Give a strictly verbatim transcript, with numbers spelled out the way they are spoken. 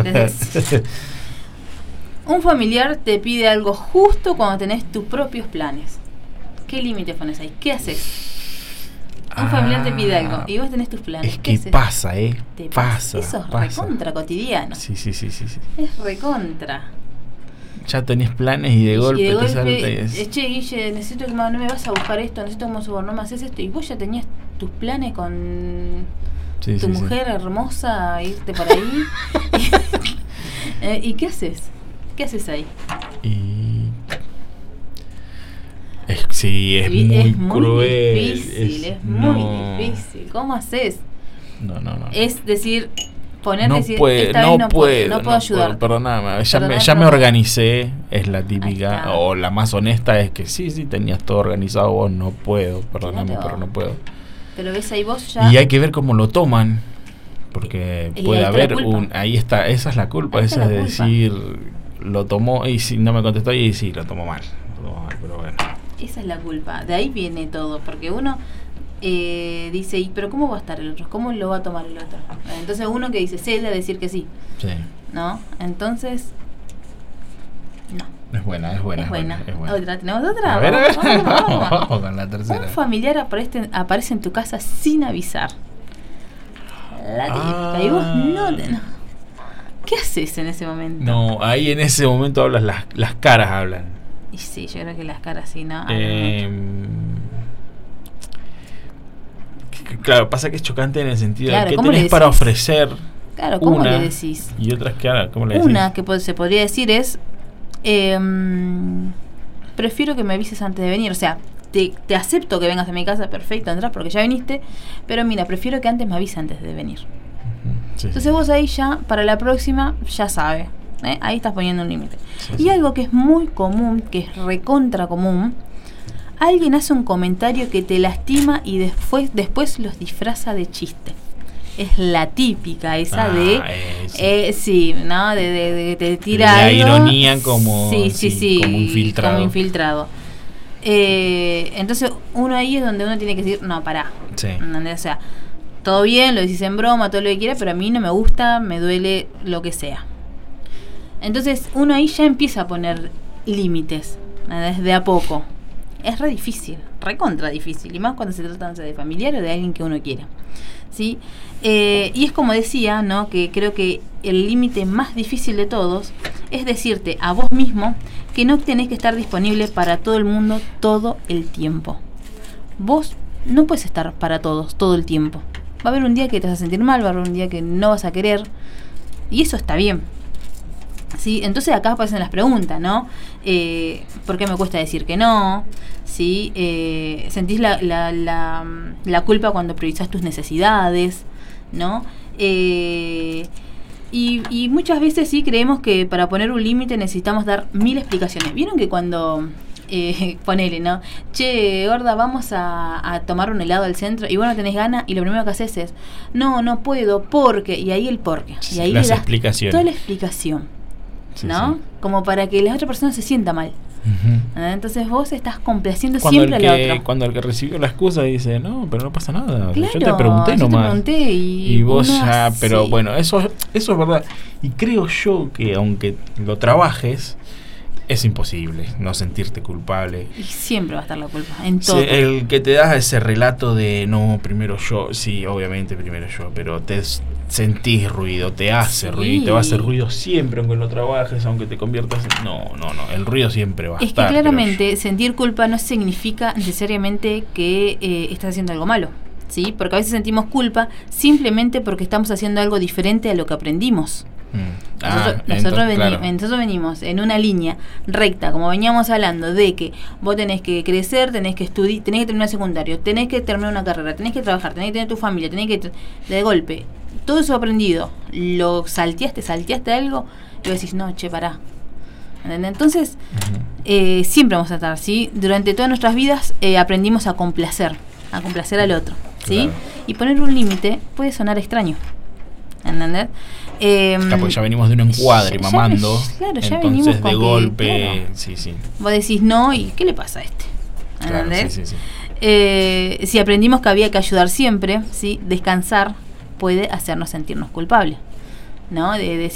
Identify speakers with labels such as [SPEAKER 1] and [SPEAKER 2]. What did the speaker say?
[SPEAKER 1] Entonces, un familiar te pide algo justo cuando tenés tus propios planes. ¿Qué límite pones ahí? ¿Qué haces? Un ah, familiar te pide algo y vos tenés tus planes.
[SPEAKER 2] Es que haces? pasa, ¿eh?
[SPEAKER 1] Te
[SPEAKER 2] pasa.
[SPEAKER 1] Eso es
[SPEAKER 2] pasa.
[SPEAKER 1] recontra cotidiano.
[SPEAKER 2] Sí, sí, sí, sí, sí.
[SPEAKER 1] Es recontra.
[SPEAKER 2] Ya tenés planes y de y golpe,
[SPEAKER 1] y de golpe
[SPEAKER 2] te salta y es...
[SPEAKER 1] Che, Guille, necesito que no me vas a buscar esto, necesito como soborno, no me haces esto. Y vos ya tenías tus planes con sí, tu sí, mujer sí. hermosa, irte por ahí. eh, ¿Y qué haces? ¿Qué haces ahí?
[SPEAKER 2] Y... Es, sí, es,
[SPEAKER 1] y
[SPEAKER 2] muy,
[SPEAKER 1] es muy
[SPEAKER 2] cruel.
[SPEAKER 1] Difícil, es, es muy no. difícil. ¿Cómo haces?
[SPEAKER 2] No, no, no.
[SPEAKER 1] Es decir, poner
[SPEAKER 2] no
[SPEAKER 1] decir,
[SPEAKER 2] puede,
[SPEAKER 1] esta
[SPEAKER 2] no
[SPEAKER 1] vez no
[SPEAKER 2] puedo,
[SPEAKER 1] puedo, no puedo ayudar.
[SPEAKER 2] Perdóname, ya,
[SPEAKER 1] Perdóname,
[SPEAKER 2] me, ya me organicé, es la típica, o la más honesta es que sí, sí, tenías todo organizado, vos no puedo, perdóname, claro. pero no puedo.
[SPEAKER 1] Pero ves ahí vos ya...
[SPEAKER 2] Y hay que ver cómo lo toman, porque y puede haber un... Ahí está, esa es la culpa, esa es de decir, lo tomó y si no me contestó y sí, lo tomó mal, lo tomó mal, pero bueno.
[SPEAKER 1] Esa es la culpa, de ahí viene todo, porque uno eh, dice, ¿y pero cómo va a estar el otro? ¿Cómo lo va a tomar el otro? Entonces uno que dice, cede a decir que sí,
[SPEAKER 2] sí.
[SPEAKER 1] ¿no? Entonces, no.
[SPEAKER 2] Es buena, es buena.
[SPEAKER 1] Es buena.
[SPEAKER 2] Es buena.
[SPEAKER 1] ¿Otra? ¿Tenemos otra?
[SPEAKER 2] A ver,
[SPEAKER 1] vamos,
[SPEAKER 2] a ver.
[SPEAKER 1] Vamos, vamos, vamos.
[SPEAKER 2] Vamos con la tercera.
[SPEAKER 1] Un familiar aparece, aparece en tu casa sin avisar. La típica. Ah. Y vos no, no. ¿Qué haces en ese momento?
[SPEAKER 2] No, ahí en ese momento hablas, las, las caras hablan.
[SPEAKER 1] Y sí, yo creo que las caras sí, ¿no?
[SPEAKER 2] Eh, claro, pasa que es chocante en el sentido claro, de que tenés para ofrecer.
[SPEAKER 1] Claro, ¿cómo
[SPEAKER 2] una,
[SPEAKER 1] le decís?
[SPEAKER 2] Y otras que ahora, ¿cómo le decís?
[SPEAKER 1] Una que se podría decir es, eh, prefiero que me avises antes de venir. O sea, te, te acepto que vengas a mi casa, perfecto, András, porque ya viniste, pero mira, prefiero que antes me avises antes de venir. Uh-huh, sí, Entonces sí. vos ahí ya, para la próxima, ya sabes. ¿Eh? Ahí estás poniendo un límite. Sí, y sí. algo que es muy común, que es recontra común, alguien hace un comentario que te lastima y después, después los disfraza de chiste. Es la típica esa ah, de eh, sí. Eh, sí, ¿no? De, de, de te tira
[SPEAKER 2] la
[SPEAKER 1] algo.
[SPEAKER 2] ironía como
[SPEAKER 1] sí, sí, sí, sí,
[SPEAKER 2] como infiltrado.
[SPEAKER 1] Como infiltrado. Eh, entonces uno ahí es donde uno tiene que decir, no, pará.
[SPEAKER 2] Sí.
[SPEAKER 1] O sea, todo bien, lo decís en broma, todo lo que quieras, pero a mí no me gusta, me duele lo que sea. Entonces uno ahí ya empieza a poner límites, desde a poco. Es re difícil, re contra difícil, y más cuando se trata de familiar o de alguien que uno quiera, ¿sí? Eh, y es como decía, ¿no? Que creo que el límite más difícil de todos es decirte a vos mismo que no tenés que estar disponible para todo el mundo todo el tiempo. Vos no puedes estar para todos todo el tiempo. Va a haber un día que te vas a sentir mal, va a haber un día que no vas a querer, y eso está bien. ¿Sí? Entonces acá aparecen las preguntas, ¿no? Eh, ¿Por qué me cuesta decir que no? ¿Sí? Eh, ¿Sentís la, la, la, la culpa cuando priorizás tus necesidades? ¿No? Eh, y, y muchas veces sí creemos que para poner un límite necesitamos dar mil explicaciones. ¿Vieron que cuando... Eh, ponele, ¿no? Che, gorda, vamos a, a tomar un helado al centro y vos no tenés ganas y lo primero que haces es no, no puedo, porque, y ahí el porque. Y ahí
[SPEAKER 2] las
[SPEAKER 1] le das
[SPEAKER 2] explicaciones.
[SPEAKER 1] Toda la explicación. Sí, ¿no? Sí. Como para que la otra persona se sienta mal. Uh-huh. Entonces vos estás complaciendo cuando siempre
[SPEAKER 2] que,
[SPEAKER 1] a la otra.
[SPEAKER 2] Cuando el que recibió la excusa dice, no, pero no pasa nada.
[SPEAKER 1] Claro,
[SPEAKER 2] yo te pregunté
[SPEAKER 1] yo
[SPEAKER 2] nomás.
[SPEAKER 1] Te pregunté y,
[SPEAKER 2] y vos ya,
[SPEAKER 1] sí.
[SPEAKER 2] pero bueno, eso, eso es verdad. Y creo yo que aunque lo trabajes, es imposible no sentirte culpable.
[SPEAKER 1] Y siempre va a estar la culpa, en todo.
[SPEAKER 2] Sí, el que te da ese relato de, no, primero yo, sí, obviamente primero yo, pero te sentís ruido, te hace sí. ruido, te va a hacer ruido siempre, aunque lo trabajes, aunque te conviertas en... No, no, no, el ruido siempre va a
[SPEAKER 1] es
[SPEAKER 2] estar.
[SPEAKER 1] Es que claramente sentir culpa no significa necesariamente que eh, estás haciendo algo malo, ¿sí? Porque a veces sentimos culpa simplemente porque estamos haciendo algo diferente a lo que aprendimos.
[SPEAKER 2] Mm.
[SPEAKER 1] Nosotros,
[SPEAKER 2] Ah,
[SPEAKER 1] nosotros,
[SPEAKER 2] entonces,
[SPEAKER 1] veni-
[SPEAKER 2] claro.
[SPEAKER 1] nosotros venimos en una línea recta, como veníamos hablando, de que vos tenés que crecer, tenés que estudiar, tenés que terminar secundario, tenés que terminar una carrera, tenés que trabajar, tenés que tener tu familia, tenés que... De golpe, todo eso aprendido, lo salteaste, salteaste algo, y vos decís, no, che, pará. ¿Entendés? Entonces, uh-huh. eh, siempre vamos a estar, ¿sí? Durante todas nuestras vidas eh, aprendimos a complacer, a complacer al otro, ¿sí? Claro. Y poner un límite puede sonar extraño, ¿entendés? Eh,
[SPEAKER 2] claro, porque ya venimos de un encuadre
[SPEAKER 1] ya,
[SPEAKER 2] mamando.
[SPEAKER 1] Ya, claro, ya
[SPEAKER 2] entonces
[SPEAKER 1] venimos
[SPEAKER 2] de
[SPEAKER 1] con
[SPEAKER 2] golpe,
[SPEAKER 1] que, claro,
[SPEAKER 2] sí, sí.
[SPEAKER 1] Vos decís no, ¿y qué le pasa a este? ¿Entendés?
[SPEAKER 2] Claro, sí, sí, sí.
[SPEAKER 1] Eh, si aprendimos que había que ayudar siempre, ¿sí? Descansar puede hacernos sentirnos culpables, ¿no? De decir